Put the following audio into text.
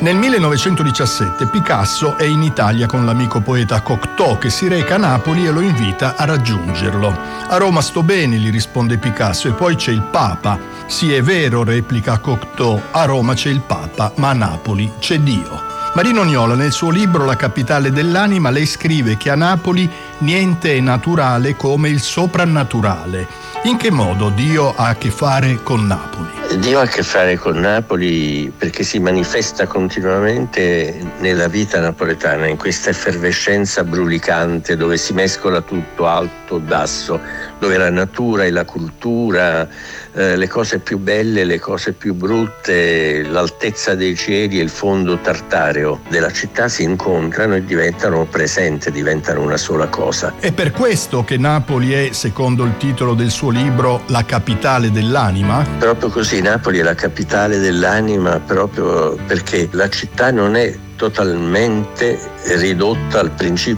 Nel 1917 Picasso è in Italia con l'amico poeta Cocteau, che si reca a Napoli e lo invita a raggiungerlo. A Roma sto bene, gli risponde Picasso, e poi c'è il Papa. Sì, è vero, replica Cocteau, a Roma c'è il Papa, ma a Napoli c'è Dio. Marino Niola, nel suo libro La capitale dell'anima, lei scrive che a Napoli niente è naturale come il soprannaturale. In che modo Dio ha a che fare con Napoli? Dio ha a che fare con Napoli perché si manifesta continuamente nella vita napoletana, in questa effervescenza brulicante dove si mescola tutto, alto, basso, dove la natura e la cultura, le cose più belle, le cose più brutte, l'altezza dei cieli e il fondo tartareo della città si incontrano e diventano presenti, diventano una sola cosa. È per questo che Napoli è, secondo il titolo del suo libro, la capitale dell'anima? Proprio così, Napoli è la capitale dell'anima proprio perché la città non è totalmente ridotta al principio